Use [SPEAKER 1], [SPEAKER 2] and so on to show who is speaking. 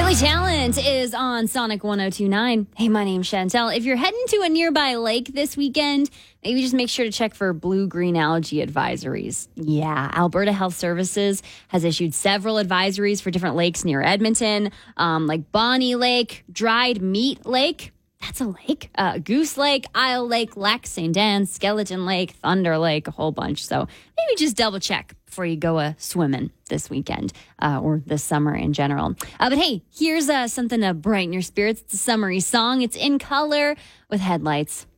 [SPEAKER 1] Billy Talent is on Sonic 102.9. Hey, my name's Chantel. If you're heading to a nearby lake this weekend, maybe just make sure to check for blue-green algae advisories. Yeah, Alberta Health Services has issued several advisories for different lakes near Edmonton, like Bonnie Lake, Dried Meat Lake. That's a lake. Goose Lake, Isle Lake, Lac St. Anne, Skeleton Lake, Thunder Lake, a whole bunch. So maybe just double check before you go swimming this weekend or this summer in general. But hey, here's something to brighten your spirits. It's a summery song. It's In Color with Headlights.